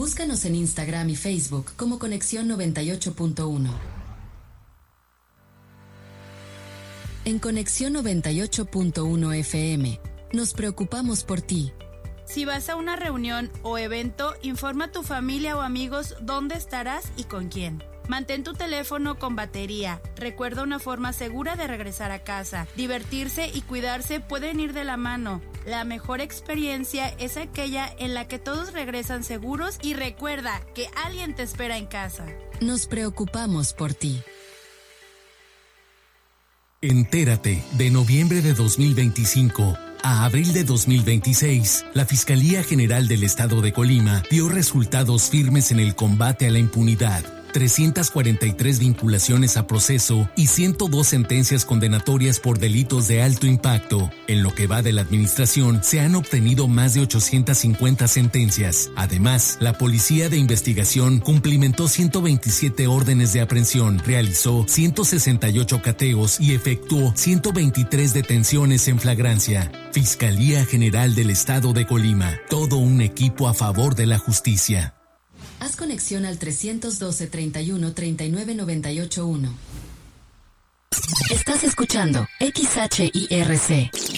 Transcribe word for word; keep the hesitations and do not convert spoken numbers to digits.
Búscanos en Instagram y Facebook como Conexión noventa y ocho punto uno. En Conexión noventa y ocho punto uno F M, nos preocupamos por ti. Si vas a una reunión o evento, informa a tu familia o amigos dónde estarás y con quién. Mantén tu teléfono con batería. Recuerda una forma segura de regresar a casa. Divertirse y cuidarse pueden ir de la mano. La mejor experiencia es aquella en la que todos regresan seguros y recuerda que alguien te espera en casa. Nos preocupamos por ti. Entérate, de noviembre de dos mil veinticinco a abril de dos mil veintiséis, la Fiscalía General del Estado de Colima dio resultados firmes en el combate a la impunidad. trescientas cuarenta y tres vinculaciones a proceso y ciento dos sentencias condenatorias por delitos de alto impacto. En lo que va de la administración, se han obtenido más de ochocientas cincuenta sentencias. Además, la Policía de Investigación cumplimentó ciento veintisiete órdenes de aprehensión, realizó ciento sesenta y ocho cateos y efectuó ciento veintitrés detenciones en flagrancia. Fiscalía General del Estado de Colima. Todo un equipo a favor de la justicia. Haz conexión al trescientos doce, treinta y uno, treinta y nueve, noventa y ocho, uno. Estás escuchando X H I R C,